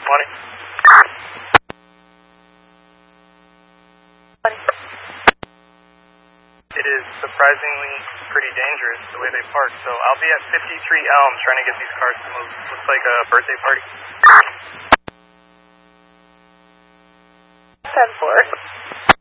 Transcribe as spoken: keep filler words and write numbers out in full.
twenty. It is surprisingly pretty dangerous the way they park, so I'll be at fifty-three Elm trying to get these cars to move. Looks like a birthday party. ten four.